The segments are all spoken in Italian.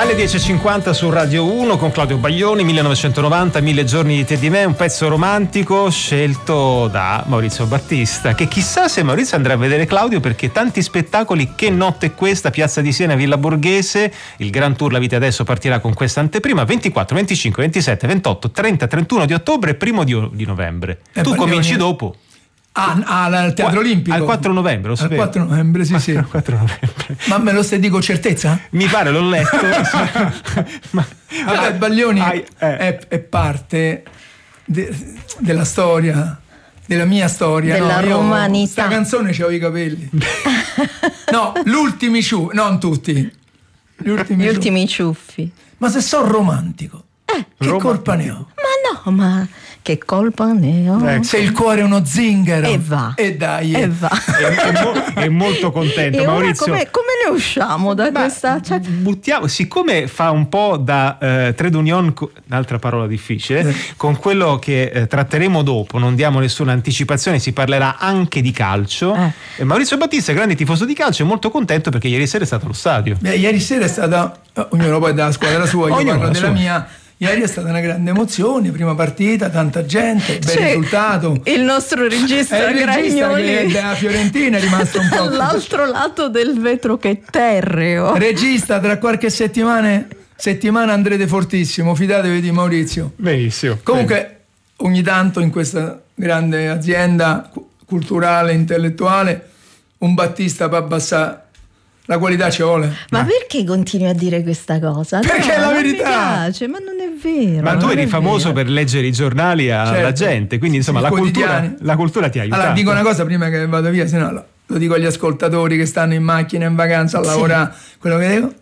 Alle 10.50 su Radio 1 con Claudio Baglioni, 1990, 1000 giorni di te e di me, un pezzo romantico scelto da Maurizio Battista, che chissà se Maurizio andrà a vedere Claudio, perché tanti spettacoli, che notte è questa, Piazza di Siena, Villa Borghese, il Grand Tour La Vita Adesso partirà con questa anteprima, 24, 25, 27, 28, 30, 31 di ottobre e 1 di novembre. Tu cominci dopo. Al Teatro Olimpico. Al 4 novembre, lo sapevo. Al 4 novembre, sì, sì. 4 novembre. Ma me lo stai di con certezza? Mi pare, l'ho letto. Vabbè, Baglioni è parte della storia, della mia storia. Della romanità. Questa canzone c'avevo i capelli. No, l'ultimi ciuffi, non tutti. Gli ultimi ciuffi. Ma se sono romantico, che colpa ne ho? Ma no, ma che colpa ne ho? Ecco. Se il cuore è uno zingaro. E va. E dai. E va. È molto contento, e Maurizio. Come ne usciamo da questa? Buttiamo, siccome fa un po' da trade union, un'altra parola difficile, con quello che tratteremo dopo, non diamo nessuna anticipazione, si parlerà anche di calcio. Maurizio Battista, grande tifoso di calcio, è molto contento perché ieri sera è stato allo stadio. Ieri sera è stata, ognuno poi dalla squadra sua, io parlo della mia. Ieri è stata una grande emozione, prima partita, tanta gente, bel risultato. Il nostro regista Gragnoli, che da Fiorentina è rimasto un po' all'altro lato del vetro, che terreo. Regista, tra qualche settimana andrete fortissimo, fidatevi di Maurizio. Benissimo. Comunque, ogni tanto in questa grande azienda culturale, intellettuale, un Battista per abbassare. La qualità ci vuole. Ma perché continui a dire questa cosa? Perché è la verità. Mi piace, ma non è vero. Ma tu eri famoso per leggere i giornali alla gente, quindi insomma la cultura ti ha aiutato. Allora dico una cosa prima che vado via, se no lo dico agli ascoltatori che stanno in macchina, in vacanza, a lavorare, quello che dico.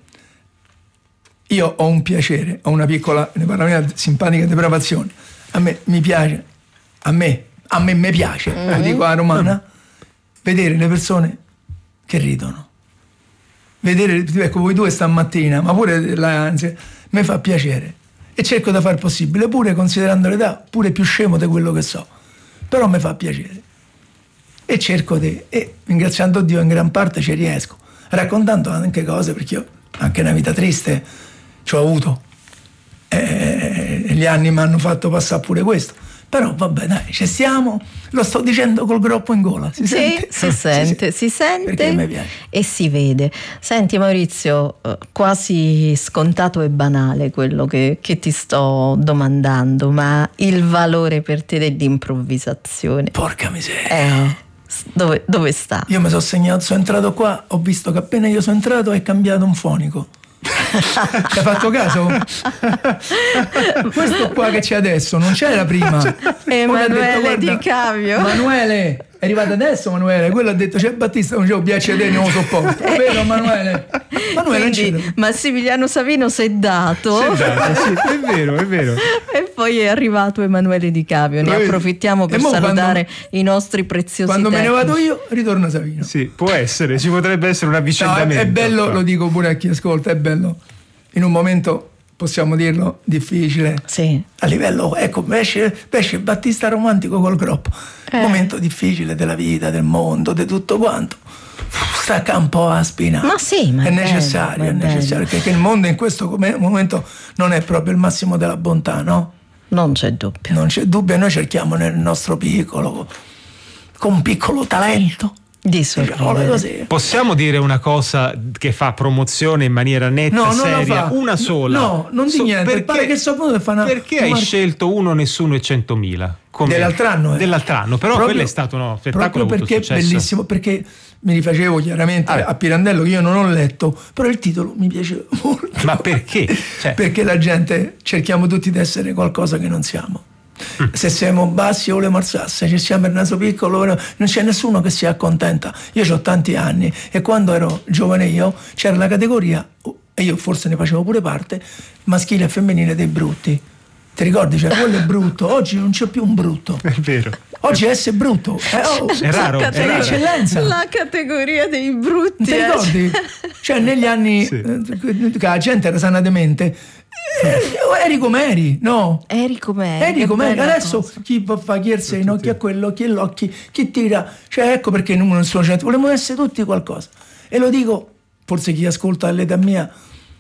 Io ho un piacere, ho una piccola, ne parlo una simpatica depravazione. A me mi piace, a me mi piace, lo dico a romana, vedere le persone che ridono. Vedere, ecco, voi due stamattina, ma pure mi fa piacere e cerco di far possibile, pure considerando l'età, pure più scemo di quello che so, però mi fa piacere e cerco e ringraziando Dio in gran parte ci riesco, raccontando anche cose, perché io anche una vita triste ci ho avuto, gli anni mi hanno fatto passare pure questo. Però vabbè, dai, ci stiamo, lo sto dicendo col groppo in gola. Si sente perché mi piace. E si vede. Senti Maurizio, quasi scontato e banale quello che ti sto domandando, ma il valore per te dell'improvvisaci? Porca miseria. Dove sta? Io mi sono segnato, sono entrato qua, ho visto che appena io sono entrato è cambiato un fonico. Ci hai fatto caso? Questo qua che c'è adesso non c'era prima. Emanuele Di Cavio. Emanuele, è arrivato adesso Emanuele. Quello ha detto c'è Battista, non c'è un piace te, non lo sopporto. Vero Emanuele? Quindi Massimiliano Savino si è dato. Sì, è vero. E poi è arrivato Emanuele Di Cavio. Ne approfittiamo per salutare i nostri preziosi quando tecnici. me ne vado io ritorna Savino. Sì, può essere, ci potrebbe essere un avvicendamento. No, è bello, lo dico pure a chi ascolta, è bello in un momento, possiamo dirlo, difficile, a livello, ecco, esce Battista romantico col groppo, momento difficile della vita, del mondo, di tutto quanto, stacca un po' la spina, ma sì, ma è necessario, perché il mondo in questo momento non è proprio il massimo della bontà, no? Non c'è dubbio, e noi cerchiamo nel nostro piccolo, con un piccolo talento, di sorridere. Possiamo dire una cosa che fa promozione in maniera netta, seria, una sola? No, non di niente. Perché hai scelto Uno, Nessuno e 100.000? Dell'altro anno, però quello è stato uno spettacolo proprio perché successo. Bellissimo, perché mi rifacevo chiaramente a Pirandello, che io non ho letto, però il titolo mi piace molto. Ma perché? Perché la gente, cerchiamo tutti di essere qualcosa che non siamo. Se siamo bassi o le morsasse, se siamo il naso piccolo, non c'è nessuno che si accontenta. Io ho tanti anni e quando ero giovane io c'era la categoria, e io forse ne facevo pure parte, maschile e femminile dei brutti. Ti ricordi? Cioè, quello è brutto. Oggi non c'è più un brutto. È vero. Oggi essere brutto è raro. È l'eccellenza. La categoria dei brutti. Ti ricordi? Cioè, negli anni che la gente era sana di mente. Eri com'eri, no? Eri com'eri. Adesso chi fa chi alza in occhi a quello, chi l'occhi, chi tira. Cioè, ecco perché non sono gente. Volevamo essere tutti qualcosa. E lo dico, forse chi ascolta all'età mia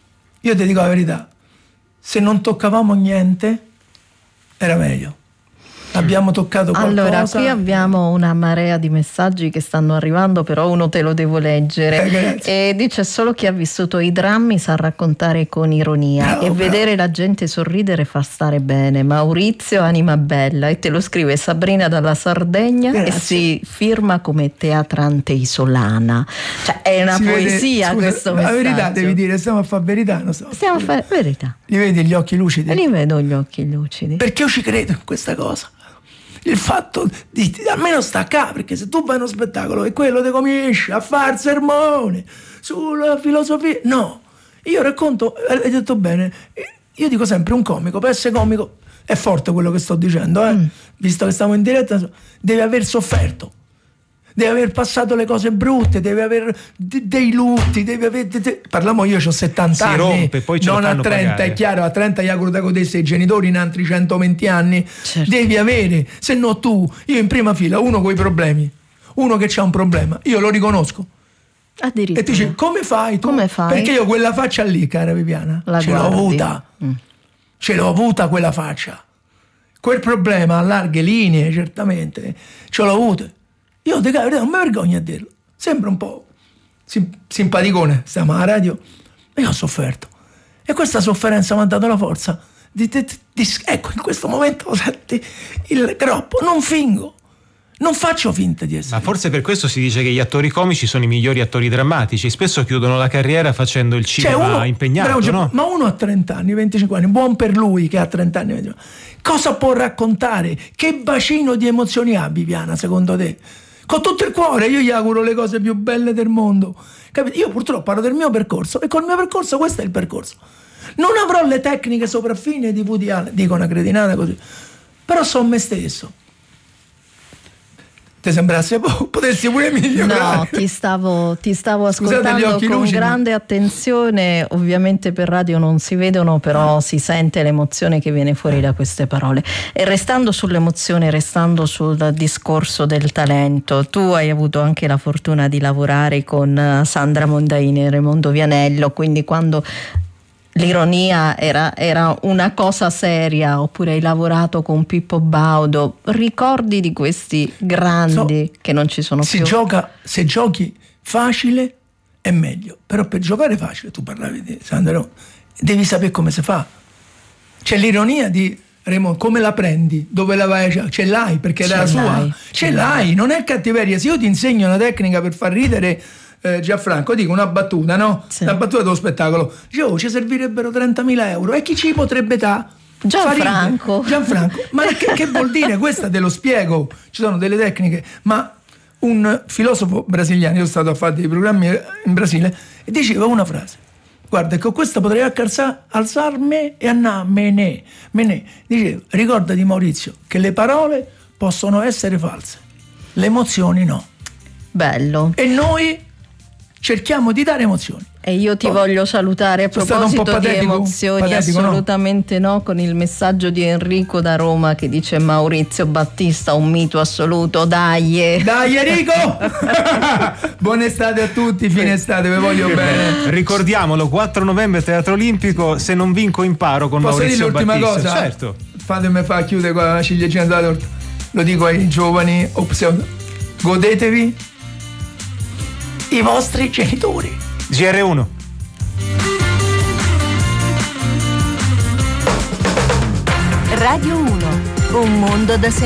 Io ti dico la verità, se non toccavamo niente era meglio. Abbiamo toccato qualcosa. Allora, qui abbiamo una marea di messaggi che stanno arrivando, però uno te lo devo leggere. E dice: solo chi ha vissuto i drammi sa raccontare con ironia, e vedere la gente sorridere fa stare bene. Maurizio, anima bella. E te lo scrive Sabrina dalla Sardegna. Grazie. E si firma come teatrante isolana. Cioè è una poesia, questo messaggio. La verità devi dire, stiamo a fare verità, non so. Stiamo a fare verità. Li vedi gli occhi lucidi? Li vedo gli occhi lucidi. Perché io ci credo in questa cosa. Il fatto di almeno staccare, perché se tu vai a uno spettacolo e quello ti cominci a fare sermone sulla filosofia, no, io racconto, hai detto bene, io dico sempre, un comico per essere comico, è forte quello che sto dicendo, visto che stiamo in diretta, deve aver sofferto, deve aver passato le cose brutte, deve aver dei lutti, deve aver parliamo, io ho 70 anni, rompe, poi ce non a 30 pagare. È chiaro, a 30 gli auguro da godesse i genitori, in altri 120 anni, certo. Devi avere, se no tu, io in prima fila, uno con i problemi, uno che c'ha un problema, io lo riconosco. Addirittura. E ti dici, come fai tu? Come fai? Perché io quella faccia lì, cara Viviana, ce l'ho avuta, ce l'ho avuta quella faccia, quel problema a larghe linee, certamente, ce l'ho avuto. Io non mi vergogno a dirlo, sembra un po' simpaticone, stiamo alla radio, ma io ho sofferto e questa sofferenza mi ha dato la forza ecco, in questo momento senti il groppo, non fingo, non faccio finta di essere. Ma forse per questo si dice che gli attori comici sono i migliori attori drammatici, spesso chiudono la carriera facendo il cinema impegnato, bravo, no? Ma uno a 30 anni, 25 anni, buon per lui che ha 30 anni, 25 anni. Cosa può raccontare? Che bacino di emozioni ha Viviana, secondo te? Con tutto il cuore, io gli auguro le cose più belle del mondo. Capite? Io purtroppo parlo del mio percorso e col mio percorso questo è il percorso. Non avrò le tecniche sopraffine di Woody Allen, dico una cretinata così, però sono me stesso. Ti sembrasse potessi pure migliorare? No, ti stavo ascoltando con lucidi. Grande attenzione. Ovviamente per radio non si vedono, però si sente l'emozione che viene fuori da queste parole. E restando sull'emozione, restando sul discorso del talento, tu hai avuto anche la fortuna di lavorare con Sandra Mondaini e Raimondo Vianello, quindi quando l'ironia era una cosa seria, oppure hai lavorato con Pippo Baudo, ricordi di questi grandi che non ci sono più? Se giochi facile è meglio, però per giocare facile, tu parlavi di Sandro, devi sapere come si fa. C'è l'ironia di Raimondo, come la prendi, dove la vai, ce l'hai perché era la sua, ce l'hai, non è cattiveria. Se io ti insegno una tecnica per far ridere Gianfranco, dico una battuta, no? Sì. La battuta dello spettacolo. Dicevo, ci servirebbero 30.000 euro. E chi ci potrebbe dare? Gianfranco. Ma che vuol dire? Questa te lo spiego. Ci sono delle tecniche. Ma un filosofo brasiliano, io sono stato a fare dei programmi in Brasile, e diceva una frase. Guarda, con questa potrei alzarmi e andare. Diceva, ricordati Maurizio, che le parole possono essere false, le emozioni no. Bello. E noi cerchiamo di dare emozioni. E io ti voglio salutare a proposito di emozioni, assolutamente no, con il messaggio di Enrico da Roma che dice: Maurizio Battista, un mito assoluto, dai Enrico! Buona estate a tutti, fine estate, vi voglio bene. Ricordiamolo, 4 novembre Teatro Olimpico, se non vinco imparo con Posso Maurizio Battista. Posso dire l'ultima cosa? Certo. Fatemi fare chiudere con la ciliegina della torta. Lo dico ai giovani, godetevi i vostri genitori. GR1. Radio 1, un mondo da